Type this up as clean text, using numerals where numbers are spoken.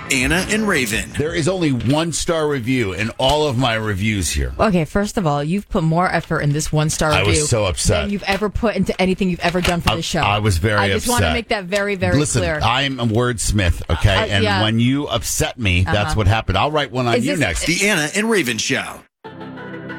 Anna and Raven. There is only 1-star review in all of my reviews here. Okay, first of all, you've put more effort in this 1-star review. I was so upset. Than you've ever put into anything you've ever done for the show. I was very upset. I just want to make that very, very clear. Listen, I'm a wordsmith, okay? And when you upset me, that's what happened. I'll write one on you next. The Anna and Raven Show.